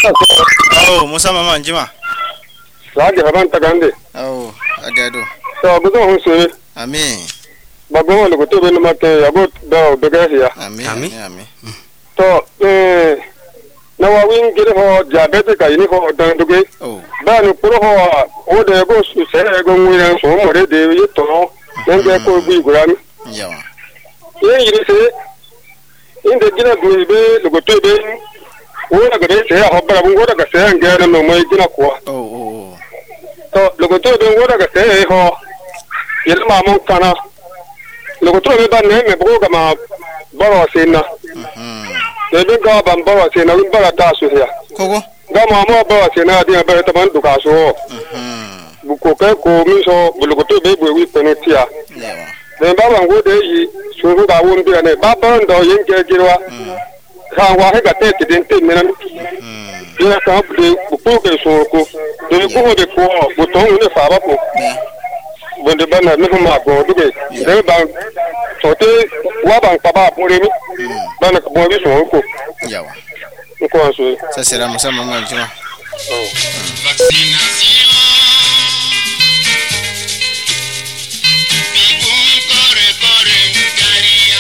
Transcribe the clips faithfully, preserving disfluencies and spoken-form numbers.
Oh, Musa mama njima. Lagi haban tagandi. Oh, agado. So buzo hunsu. Amen. Bago lo goto beno make yago do bega ya. Amen. Amen. Amen. To eh na wa win gire ho diabetes ka ini ho dan duge. Oh. Ba no pro ho o de go su se go ngwe so mo de de yi to nge ko gbi gurami. Yawa. Ye yiri se inde gina gbe be lo goto be o daga de se ho bara bungo daga se nge na no mo gina ko. Oh oh. To lo goto be ngo daga se ho yel ma mo kana lo goto be ba ne me bugo ma baro sina. Mhm. Ebe ga ban baro sina win bara ta su ya. Kogo. Ga ma mo baro sina di ba ta ban du ka so. Mhm. Bu ko ka ko mi so bu lo goto be bu wi penetia. Yawa. Ne ba ban go de yi su ga won bi ne ba ba ndo yin ke girwa. Ka wa he ga te ti den te me na. Mhm. Ina ka bu de bu ko ke so ko. De ko de ko bu to ne fa ba ko. Bonde bana ne ma go duge de ban sote wa ban pa ba pore mi bana ko bo bi so ko Yawa. ko so Ça sera Musa mama njima. oh Vaccination. Bibum corre corre caria.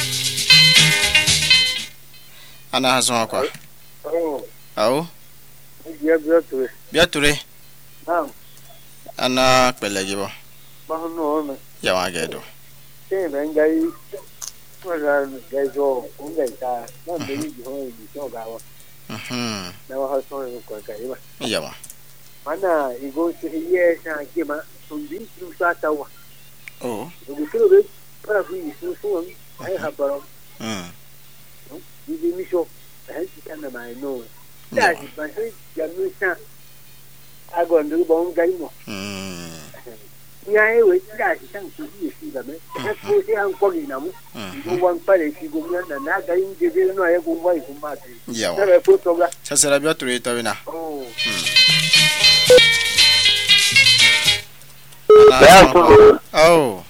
Ana hason kwa. oh Awo. ya bia tu Bia ture. na Ana pelagi bo. ba no me Yawa agado. te ben gai ko ga gai zo ko gai ta na be yi ho yi so ga wa Mhm. na wa ha so ko ga ba Yawa. mana igo se ye sa ke ma so bi su sa ta wa Oh. do ko be para ku yi su su ai ha baro Mhm. Bibi misho hasi kana mai no da ji ba sai ya no sa ago ndu bon gai mo Mhm. ya e we da ji san su yi shi da me ta ko sai an ko ni namu ko wan pare shi go na na ga yin je je no ya go wai ko ma ti Yawa. da ko to ga Ça sera bia ture tawina. oh Oh.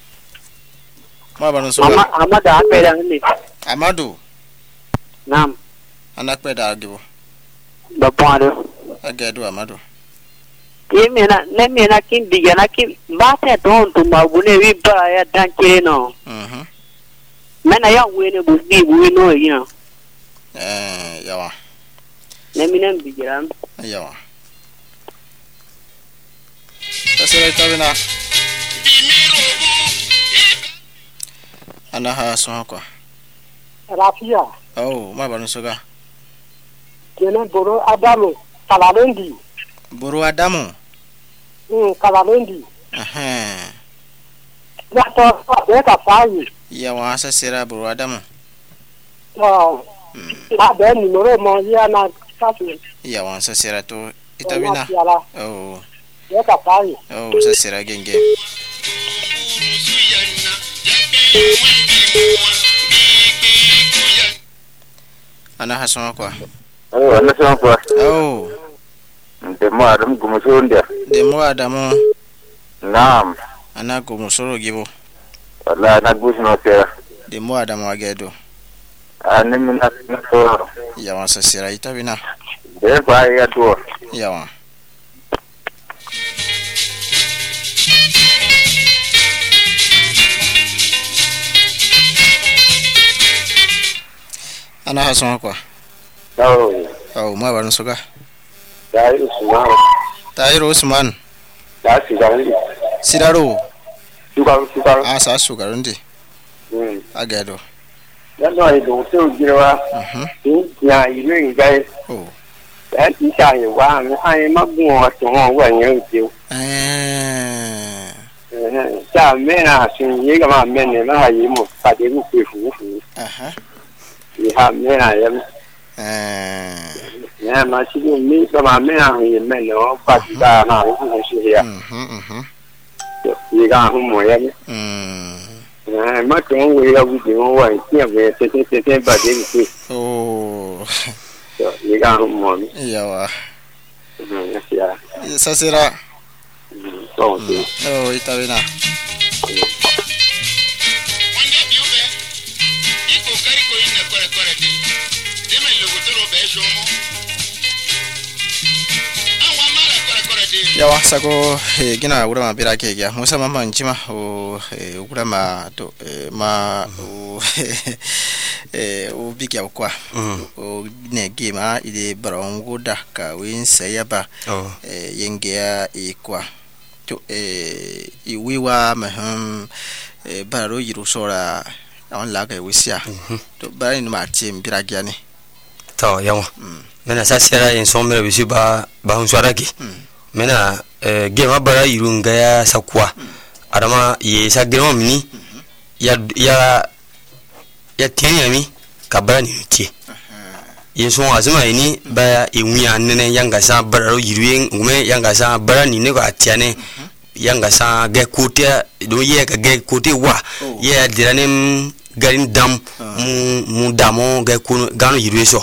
Ma banu so. Ama ama da pera ni. Amadu. Nam. Anak peda agibo. Baparo. Agado Amadu. Yemena nemena kin digana kin bate don to mabune wi ba ya dankire no. Mhm. Mena ya wene bu bi bu no yin. Eh, yawa. Nemina bigiram. Yawa. Ça sera tawina. Ana ha son kwa. rafia Oh, ma banu so ga. kenan boro adamu kalalendi Buru Adamu. mm kalalendi Eh. ya to ba ka fayi Yawa ça sera Buru Adamu. to ba da ni no mo ya na kasu Yawa ça sera to itawina. ya Oh. ya ka fayi Oh, ça sera genge. Ana ha son kwa. Oh, ana son kwa. Oh. De mo adam gumuso ndia. De mo Adamu. Naam. Ana ko musoro gibo. Wallahi na gushi no tera. De mo Adamu agado. Ani min na na so. Yawa ça sera itawina. De kwa ya to. Yawa. Ana ha son kwa. Oh. Oh, ma banu so ga. Dai usman. Tahir Usman. Da si ga ni. Sidaro. Sugar sugar. Ah, sa sugar ndi. Mm. Agado. Ya no ai do so jira. Mhm. Ni ya ire ngai. Oh. Ya ti sha ye wa mi ai ma gun wa so won wa yen ji. Eh. Eh. Ja me na sin ye ga ma me ne ma yi mo pa de mu pe fu fu. Aha. Ni ha me na ye. Eh. Ya ma si mi ga ma me na ye me no pa ti da na fu fu shi ya. Mhm, mhm. Ni ga hu mo ye. Mm. Eh, ma to we ga wu de won wa ti e te te te te ba de ni. Oh. Ni ga hu mo mi. Yawa. Mm, ya. Ça sera. So, so. Oh, itawina. Wanda biube. Iko kari ko ina kore kore de. Dema lo gotoro be shomo. yawa sako gina wura ma bira ke ya musa mama njima o wura ma to ma o o bigya kwa o ne gema ide baron goda ka win sayaba yenge ya ikwa to e wiwa maham baro yiru sora on laga wisia to bari no ma tim bira gyane to yawa mena sasera en somere bisi ba ba hunswara ki mena eh, gema bara irunga ya sakwa adama ye sagema mini ya ya ya tenya mi kabara ni tie ye so azuma ni ba iwia nene yanga sa bara yiruyen ngume yanga sa bara ni ne ko atiane yanga sa ge kote do ye ka ge kote wa ye diranem garin dam mu mu damo ge ko gano yiruye so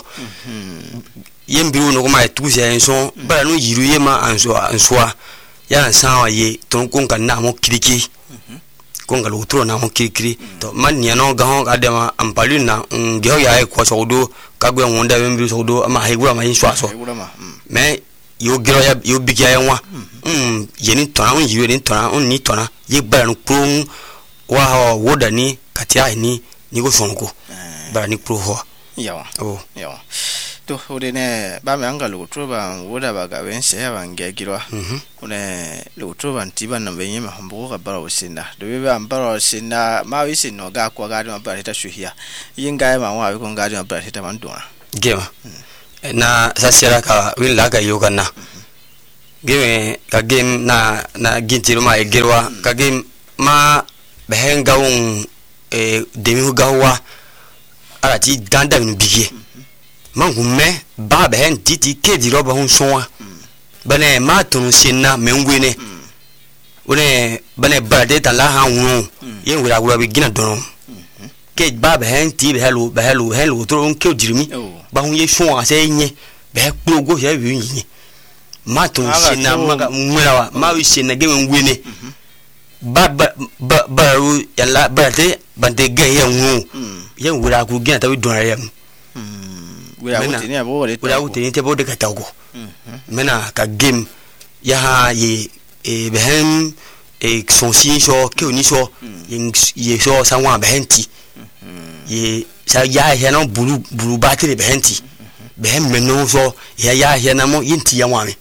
yembiru no kuma tuzi ya nso bara no yiru yema anso anso ya nsawa ye ton konka na mo kiriki konga lo tro na mo kiriki to man ya no ga ho adema ampalu na ngeho ya ko sodo kagwe wonda yembiru sodo ama haigura ma yin so so me yo gero ya yo bigya ya nwa mm yeni tona on yiru ni tona on ni tona ye bara no pro wa ho woda ni katia ni ni go sonko bara ni pro ho yawa oh yawa to odene ba me anga lo troba woda baga wense ya bange girwa one lo troba ntiba na benye mahombo ka bara osinda do be ambara osinda ma wisi no ga kwa ga ma bara ta shuhia yinga ma wa ko ga ma bara ta mandona gema na sasera ka win la ga yoga na geme ka game na na gintiro ma egirwa ka game ma behenga un e demi gawa ara ti danda mi bigie mangume ba behen titi ke di roba hun sonwa bane ma tunu sinna menwene one bane bade ta la han won yen wura wura bi gina dono ke ba behen ti be hello be hello hello to on ke dirimi ba hun ye sonwa se yin be plogo se bi yin ma tunu sinna ma mwera wa ma wi sinna ge menwene ba ba ba ru yalla bade bande ge yen won yen wura ku gina ta wi donare yam wira utini abo le wira utini te bode ka tago mena ka game ya ha ye e behem e sonsi so ke oni so ye so sanwa behenti ye sa ya he no buru buru battery behenti behem meno so ya ya he na mo yinti ya wame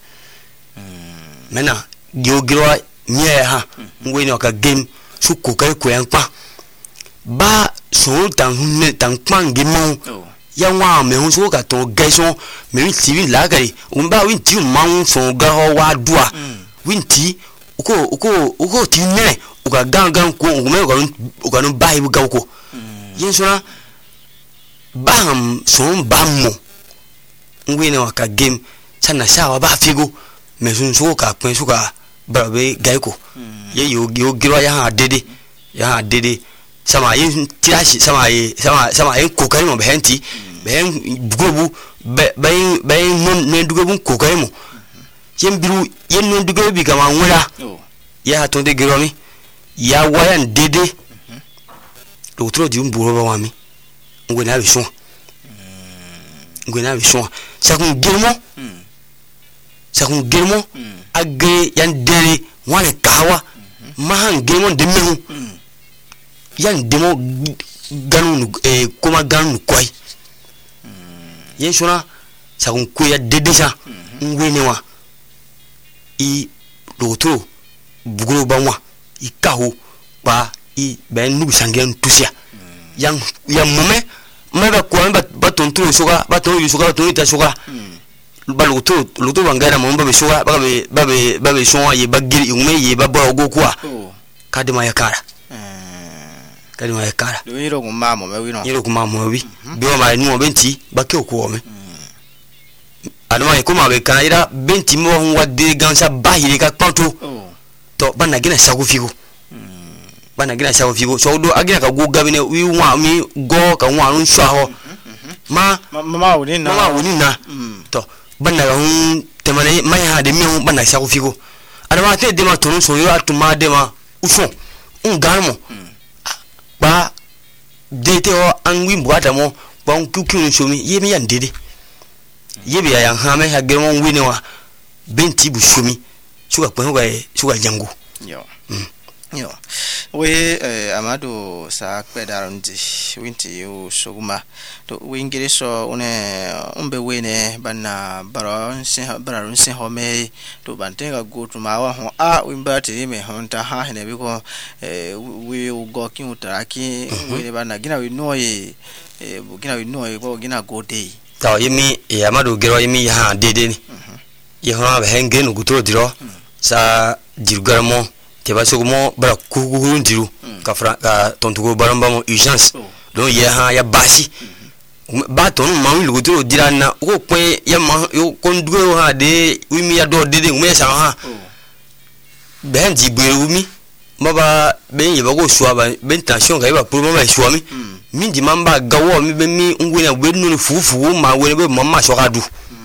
mena yo giro nye ha ngwe no ka game su ko kai ko yan pa ba so tan hunne tan kwange mo ya wa me hun so ka to gaison me wi tv la gari un ba wi ti ma so ga ho wa dua wi ti uko uko uko ti ne uka gan gan ko me ko uka no bai bu ga ko yin so na bam so bam mo ngwe ne wa ka game sana sha wa ba figo me sun so ka pin so ka ba be ga ko ye yo yo giro ya ha dede ya ha dede sama yin tirashi sama yi sama sama yin kokari mo behenti ben bugobu be ben ben non ne dugobu kokari mo yin biru yin non dugobu bi kama wura ya to de giromi ya wayan dede lo tro di mburo ba wami ngwe na bi so ngwe na bi so sakun girmo sakun girmo agre yan dere wane kawa mahan girmo de mehu yan demo ganu eh kuma ganu kwai yen shona sakun ko ya dedesa ngwene wa i lotro bugro banwa i kaho ba i ben nu sangen tusia yang yang mame maba ko ba baton tro soga baton yu soga baton ita soga ba lotro lotro bangara mo ba be soga ba be ba be ba be shona ye bagiri ngume ye ba ba go kwa kadima ya kara kali wa kara do yiro ko mamo me wi no yiro ko mamo wi bi o ma ni o benti ba ke ko me adama ko ma be kana ira benti mo hon wa de gansa bahiri ka kwanto to bana gina sago figo bana gina sago figo so do agina ka go gabine wi wa mi go ka wa run swaho ma mama woni na mama woni na to bana hon temane mai ha de mi hon bana sago figo adama te de ma to so yo atuma de ma uso un garmo ba dete o anwi mbwata mo ba nkuku nsomi yemi ya ndede yebi ya han me ha gemo wini wa benti bu shomi suka kwen ga suka jangu yo mm. yo we eh, amado sa kpedarundi winti yo soguma to wingire so une umbe wene bana baron sin baron sin home to bantenga go to mawa ho a wimba ti me honta ha hene bi ko eh we go kin utaraki we bana gina we noye eh gina we noye ko gina go day ta yimi ya amado gero yimi ha dede ni ye ho ba hengen gutro diro sa dirgarmo te ba sogumo bara kugu ndiru ka fra ka tontugo baramba mo urgence don ye ha ya basi ba ton ma wi lugo dira na ko pe ya ma yo kondugo ha de wi mi ya do dede ngme sa ha ben di beru mi ma ba ben ye ba go swa ba ben tension ka ba pro ma ba swa mi mi di mamba gawo mi be mi ngwe na be nu fufu ma we be mama so ka du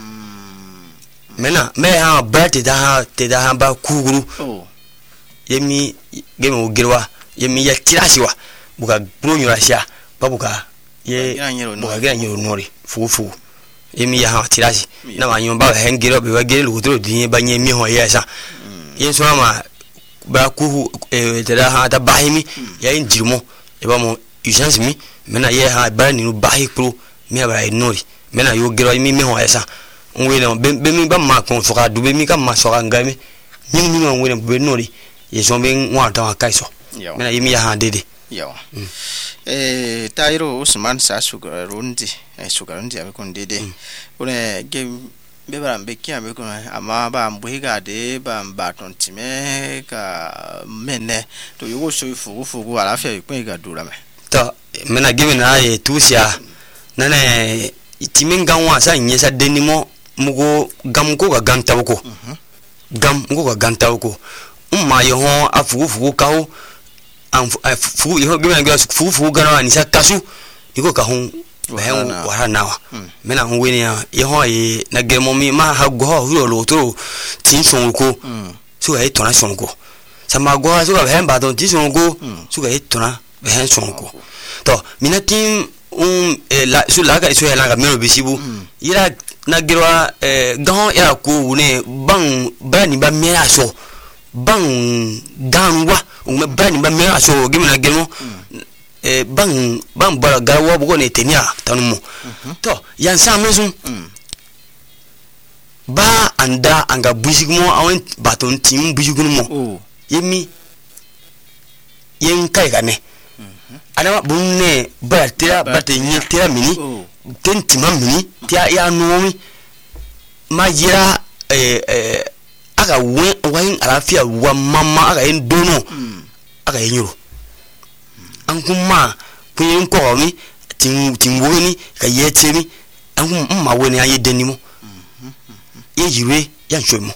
mena me ha ba te da ha te da ha ba kuguru yemi game ogirwa yemi ya tirasiwa buka bronyo asia babuka ye buka gera nyoro nori fufu yemi ya ha tirasi na manyo ba hengiro be wagere lutro dinye banye mi ho yesa yen so ma ba ku e tada ha ta bahimi ya injirmo e ba mo urgence mi mena ye ha ba ni no bahi pro mi ba nori mena yo gero mi mi ho yesa onwe no be mi ba ma kon so ka du be mi ka ma so ka ngami nyi nyi onwe no be nori ye zombing wata wakaiso mena yimi ya handede yo mm. eh Tairo Usman sa sugar rundi eh sugar rundi abikondede mm. une game bebara mbeki abiko ama ba mbuhiga de ba mbaton time ka mene to yugo so fugu fugu alafia ikwenga dura me to mena game na ye tusia nane itiminga wa sa nyesa denimo mugo gamko ga gantawko mm -hmm. gam mugo ga gantawko umma yo ho afugu fugu kawo an fugu yo gbe na fugu fugu gana ni sa kasu niko ka hun ben wara nawa mena hun weni ya yo ye na gemo mi ma ha go ho lo to tin son ko su ga itona son ko sama go su ga ben ba don tin son ko su ga itona ben son ko to minatin um la su la ga su ya la ga mero bisibu ira na girwa eh gan ya ko ne ban bani ba me aso bang ganwa ume bani ba me aso gimna gemo eh bang bang bara gawa bugo ne tenia tanumo to yan sa mezu ba anda anga busigmo awon baton tim busigmo yemi yen kai gane ana bunne ba tira bate nyi tira mini tentima mini tia ya nomi ma yira eh eh aga wen wain alafia wa mama aga en dono aga enyuro an kuma kun ko mi tin tin woni ka yetemi an kuma ma woni aye denimo ye yire yan shomo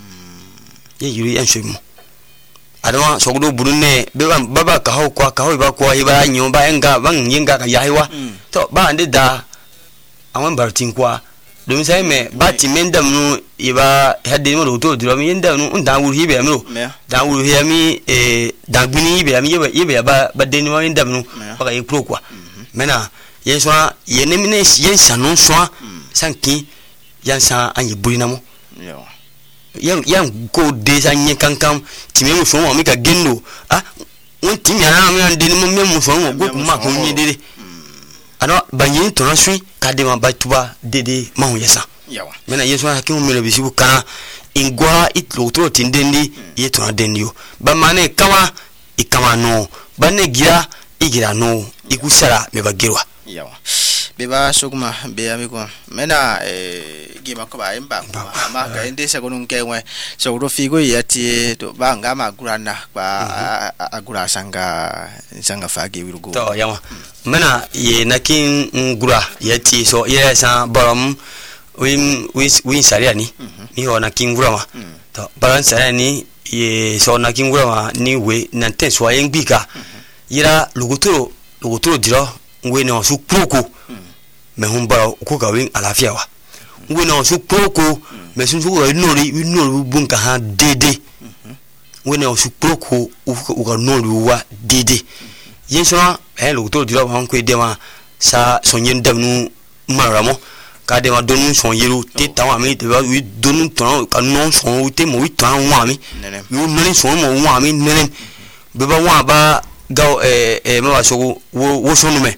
ye yire yan shomo adama sogdo burune be baba ka haw kwa ka haw ba kwa iba nyo ba enga ban yinga ka yahiwa to ba ande da awon bartin kwa domin sai me ba ti mendam no iba hadde mo to diro mi yenda no nda wuru hibe mi da wuru hibe mi eh da gbini hibe mi yebe yebe ba ba de ni mo yenda no ba ka yekro kwa mena yen so yen ne mine yen sanon so sanki yan sa anyi burina mo yo yan yan ko de sa nyen kankam ti me mo so mo mi ka gendo ah won ti mi ana mi ande ni mo me mo so mo go ma ko nyi dede ano banyin to na sui kadema batuba dede mahu yesa yawa mena yeso hakimu mele bisibu kana ingwa itlo to tindendi yeto na dendio ba mane kama ikama no bane gira igira no ikusara mebagirwa yawa beba soguma be amiko mena eh gima ko ba imba ma ga inde se gonun kenwe so ro figo yati to ba ngama gurana ba agura sanga sanga fage wirugo to yawa mena ye nakin ngura yati so ye sa baram win win sariani ni ho nakin ngura ma to baran sariani ye so nakin ngura ma ni we nanten so yen gbika yira luguturo luguturo diro ngwe no su proko me humba ko ka win alafia wa ngwe no su proko me sun su ko nori nori bunka ha dede ngwe no su proko u ka nori wa dede yen so e luguturo diro ma ko de ma sa sonyen damnu maramo ka de ma donu son yelo te ta wa mi te ba wi donu ton ka non son te mo wi ton wa mi wi nani son mo wa mi nene be ba wa ba ga eh eh ma wa so wo wo so no me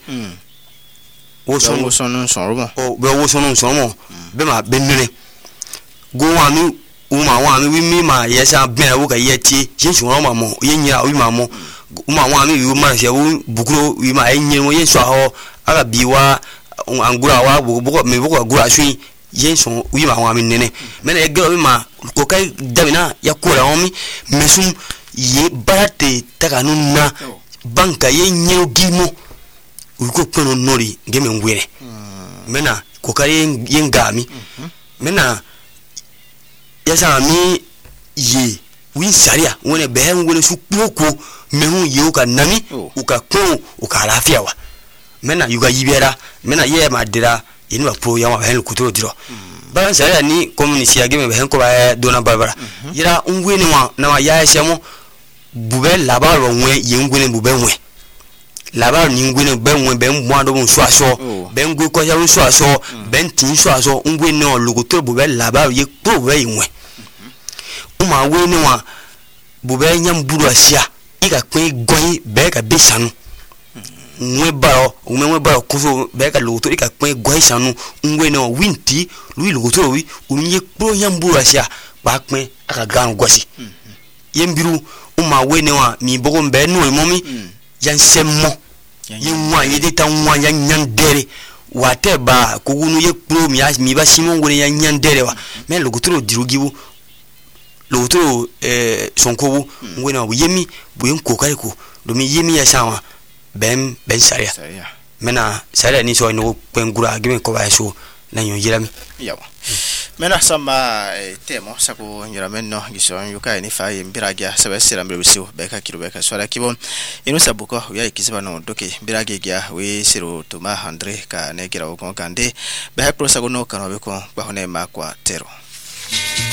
wo so wo so no son ro o be wo so no son mo be ma be nene go wa mi u ma wa mi wi mi ma ye sa be na wo ka ye ti ye so ro ma mo ye nyira wi ma mo u ma wa mi wi ma se wo bukuro wi ma ye nyi mo ye so ho aga biwa angura wa bugo me bugo agura shui yenso wi ma wa mi nene mena e gelo ma ko kai damina ya ko la omi mesum ye barate taka nuna banka ye nyeo gimo uko kono nori ngeme ngwere mena ko kai yengami mena ya sa mi ye win saria wona be hen wona su poko mehu ye uka nami uka ko uka lafia wa mena yuga yibera mena ye madira inu pro ya ma hen kutoro diro ba saria ni community ya game be hen ko ba dona barbara yira ungwe ni wa na ya esemo bube labaro nwe ye ngwe bube nwe labaro ni ngwe be nwe be mwa do bon so aso be ngwe ko ya so aso be ntin so aso ngwe ni o logoto bube labaro ye pro be nwe uma we ni wa bube nyam buru asia ika kwen goyi be ka be sanu nwe baro ume nwe baro kuso be ka logoto ika kwen goyi sanu ngwe no winti lui logoto wi unye pro nyam buru asia ba kwen aka gan gosi yembiru uma we ni wa mi bogo mbe no momi yan semmo yinwa yede tanwa yan nyandere wate ba kugunu ye pro mi as mi ba simon ngone yan nyandere wa me logoto dirugibu logoto eh sonkobu ngone wa yemi bu yen kokari ko do mi yemi ya sama ben ben saria mena saria ni so no pengura gibe ko ba so na nyo yirami yawa mena sama temo sako nyirameno giso yuka ni fa mbiragia sabesira mbirisiu beka kirubeka swala kibo inu sabuko ya ikisiba no doke mbirage gya we siru tuma Andre ka negira uko kande be pro sago no kanobe ko bahone makwa tero